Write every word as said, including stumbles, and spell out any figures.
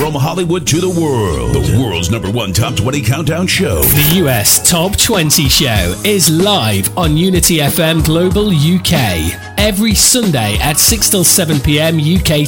From Hollywood to the world, the world's number one top twenty countdown show. The U S Top twenty Show is live on Unity F M Global U K every Sunday at six till seven p.m. U K